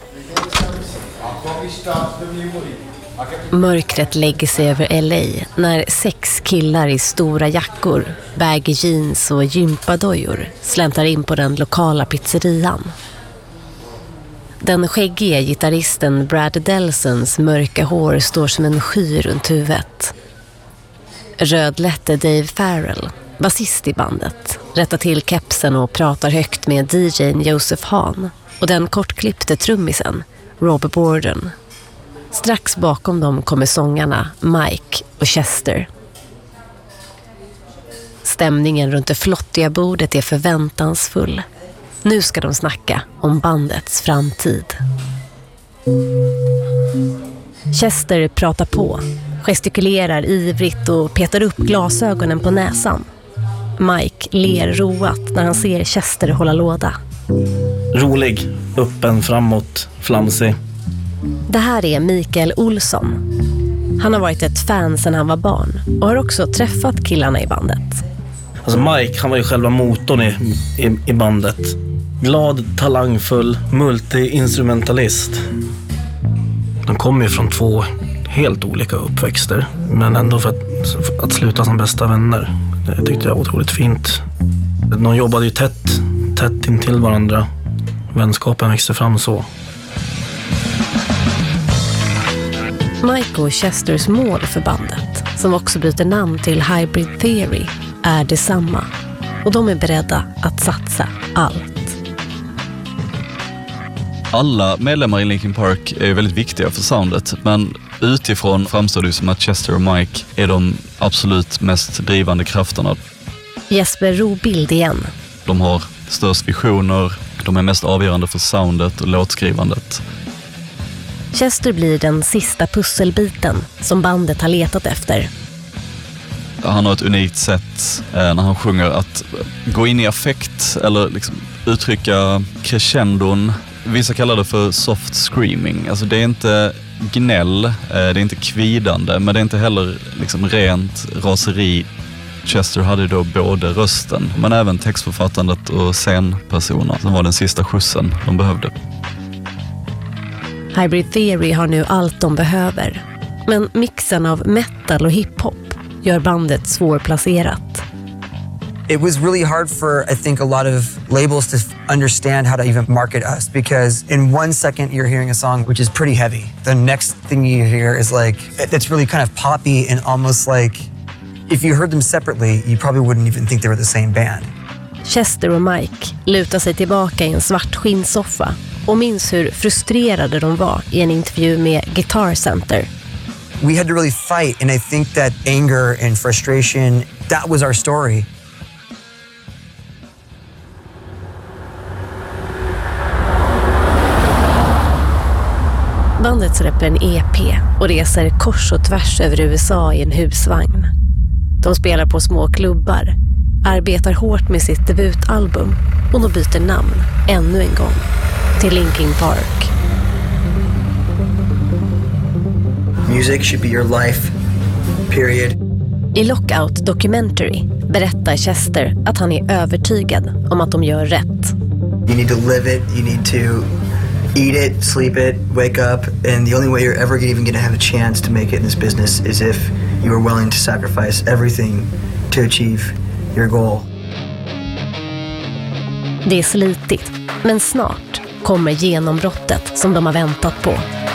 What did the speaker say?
Mörkret lägger sig över LA när 6 killar i stora jackor, baggy jeans och gympadojor släntar in på den lokala pizzerian. Den skäggiga gitarristen Brad Delsons mörka hår står som en sky runt huvudet. Rödlätte Dave Farrell, basist i bandet, rättar till kepsen och pratar högt med DJ:n Joseph Hahn och den kortklippte trummisen Robert Borden. Strax bakom dem kommer sångarna Mike och Chester. Stämningen runt det flottiga bordet är förväntansfull. Nu ska de snacka om bandets framtid. Chester pratar på, gestikulerar ivrigt och petar upp glasögonen på näsan. Mike ler roat när han ser Chester hålla låda. Rolig, öppen, framåt, flamsig. Det här är Mikael Olsson. Han har varit ett fan sedan han var barn och har också träffat killarna i bandet. Alltså Mike, han var ju själva motorn i bandet. Glad, talangfull, multi-instrumentalist. De kommer ju från 2 helt olika uppväxter, men ändå för att sluta som bästa vänner. Det tyckte jag var otroligt fint. De jobbade ju tätt intill varandra. Vänskapen växte fram så. Mike och Chesters mål för bandet, som också byter namn till Hybrid Theory, är detsamma. Och de är beredda att satsa allt. Alla medlemmar i Linkin Park är väldigt viktiga för soundet, men utifrån framstår det som att Chester och Mike är de absolut mest drivande krafterna. Jesper Robild igen. De har störst visioner, de är mest avgörande för soundet och låtskrivandet. Chester blir den sista pusselbiten som bandet har letat efter. Han har ett unikt sätt när han sjunger att gå in i affekt eller liksom uttrycka crescendon. Vissa kallar det för soft screaming. Alltså det är inte gnäll, det är inte kvidande, men det är inte heller liksom rent raseri. Chester hade då både rösten men även textförfattandet och scenpersoner som var den sista skjutsen de behövde. Hybrid Theory har nu allt de behöver. Men mixen av metal och hiphop gör bandet svårplacerat. It was really hard for, I think, a lot of labels to understand how to even market us, because in 1 second you're hearing a song which is pretty heavy. The next thing you hear is like, that's really kind of poppy and almost like, if you heard them separately, you probably wouldn't even think they were the same band. Chester och Mike lutar sig tillbaka i en svart skinnsoffa och minns hur frustrerade de var i en intervju med Guitar Center. We had to really fight, and I think that anger and frustration, that was our story. Bandet släpper en EP och reser kors och tvärs över USA i en husvagn. De spelar på små klubbar, arbetar hårt med sitt debutalbum och de byter namn ännu en gång till Linkin Park. Music should be your life, period. I Lockout Documentary berättar Chester att han är övertygad om att de gör rätt. You need to live it, you need to eat it, sleep it, wake up, and the only way you're ever even going to have a chance to make it in this business is if you are willing to sacrifice everything to achieve your goal. Det är slitigt, men snart kommer genombrottet som de har väntat på.